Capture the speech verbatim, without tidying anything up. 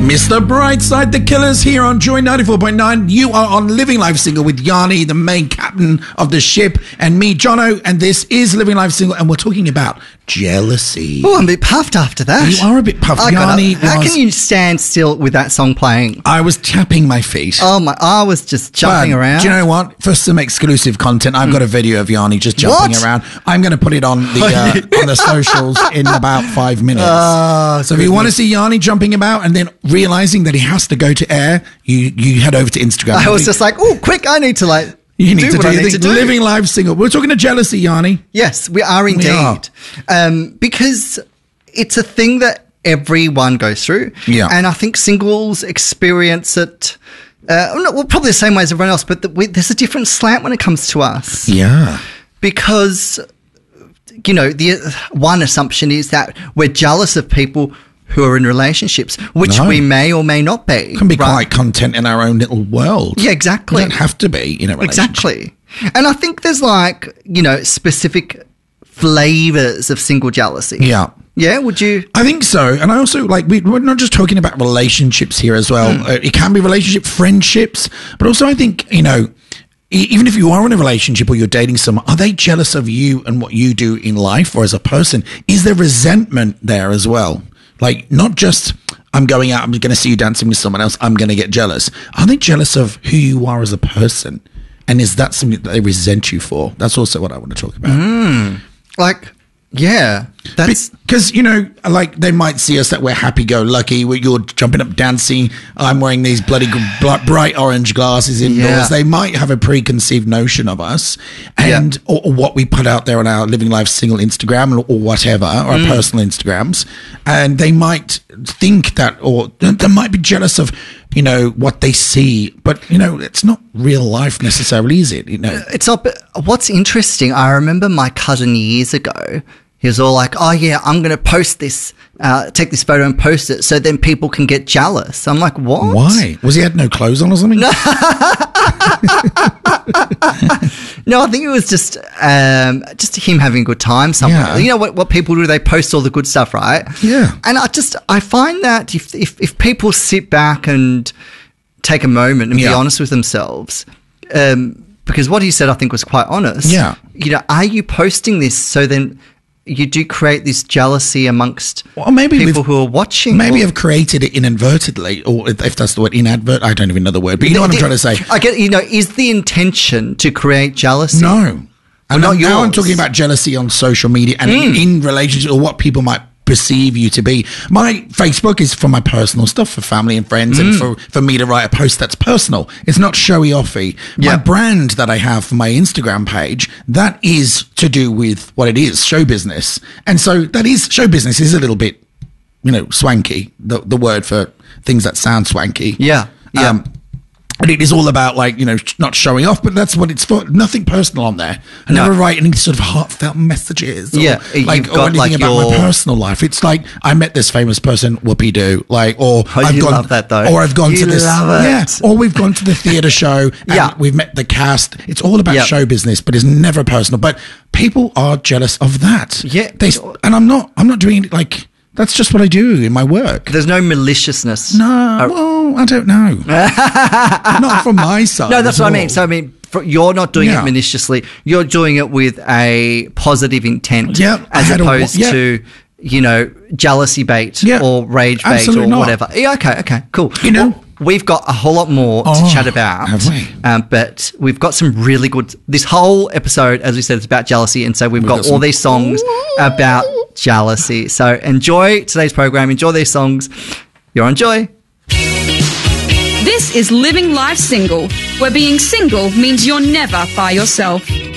Mister Brightside, The Killers here on Joy ninety-four point nine. You are on Living Life Single with Yanni, the main captain of the ship, and me, Jono, and this is Living Life Single, and we're talking about jealousy. Oh, I'm a bit puffed after that. You are a bit puffed. I Yanni gotta, how was, can you stand still with that song playing? I was tapping my feet. Oh, my, I was just jumping But around. do you know what? For some exclusive content, I've got a video of Yanni just jumping What? around. I'm going to put it on the uh, on the socials in about five minutes. Oh, so if you want to see Yanni jumping about and then realizing that he has to go to air, you you head over to Instagram. I was just like, oh, quick, I need to like you need do to what do, I your need thing. to do. Living Life Single. We're talking to jealousy, Yanni. Yes, we are indeed. We are. Um, because it's a thing that everyone goes through. Yeah. And I think singles experience it, uh, not- well, probably the same way as everyone else, but the, we, there's a different slant when it comes to us. Yeah. Because, you know, the uh, one assumption is that we're jealous of people who are in relationships, which No. we may or may not be. Can be right? quite content in our own little world. Yeah, exactly. We don't have to be in a relationship. Exactly. And I think there's like, you know, specific flavors of single jealousy. Yeah. Yeah, would you? I think so. And I also like, we, we're not just talking about relationships here as well. Hmm. Uh, it can be relationship, friendships, but also I think, you know, e- even if you are in a relationship or you're dating someone, are they jealous of you and what you do in life or as a person? Is there resentment there as well? Like, not just, I'm going out, I'm going to see you dancing with someone else, I'm going to get jealous. Are they jealous of who you are as a person? And is that something that they resent you for? That's also what I want to talk about. Mm. Like, yeah, that's Because, you know, like they might see us that we're happy-go-lucky. You're jumping up dancing. I'm wearing these bloody gr- bright orange glasses indoors. Yeah. They might have a preconceived notion of us and Yeah. or, or what we put out there on our Living Life Single Instagram or, or whatever, or our Mm. personal Instagrams. And they might think that, or they might be jealous of, you know, what they see. But, you know, it's not real life necessarily, is it? You know, it's not. But what's interesting, I remember my cousin years ago. He was all like, "Oh yeah, I'm going to post this, uh, take this photo and post it, so then people can get jealous." I'm like, "What? why? Was he had no clothes on or something? No, I think it was just um, just him having a good time somewhere. Yeah. You know what, what people do? They post all the good stuff, right? Yeah. And I just I find that if if, if people sit back and take a moment and Yeah. be honest with themselves, um, because what he said I think was quite honest. Yeah. You know, are you posting this so then you do create this jealousy amongst Well, maybe people we've- who are watching? Maybe Or- I've created it inadvertently, or if if that's the word, inadvert. I don't even know the word, but you know what I'm trying to say. I get, you know, is the intention to create jealousy? No. And not I'm- now I'm yours. talking about jealousy on social media and in, in relationships or what people might perceive you to be. My Facebook is for my personal stuff, for family and friends, and for, for me to write a post that's personal. It's not showy offy. Yeah. My brand that I have for my Instagram page, that is to do with what it is, show business. And so that is, show business is a little bit, you know, swanky, the, the word for things that sound swanky. Yeah, yeah. Um, and it is all about, like, you know, not showing off, but that's what it's for. Nothing personal on there. I No. never write any sort of heartfelt messages. Or, Yeah, like, you've or got, anything like, about your- my personal life. It's like, I met this famous person, whoopee doo. Like, or Oh, I've you gone, love that, though. or I've gone You to this, love it. yeah, or we've gone to the theatre show. And Yeah. we've met the cast. It's all about Yeah. show business, but it's never personal. But people are jealous of that. Yeah. they, and I'm not. I'm not doing it like. That's just what I do in my work. There's no maliciousness. No, Uh, well, I don't know. Not from my side. No, that's at what I all. mean. So I mean, for, you're not doing Yeah. it maliciously. You're doing it with a positive intent, Yeah, I as had a wa- opposed yeah. to you know jealousy bait Yeah, or rage bait absolutely or not. whatever. Yeah, okay, okay, cool. You know- Well, we've got a whole lot more Oh, to chat about. have we? Um, but we've got some really good. This whole episode, as we said, is about jealousy, and so we've, got, got all some- these songs about jealousy. So enjoy today's program. Enjoy these songs. You're on Joy. This is Living Life Single, where being single means you're never by yourself.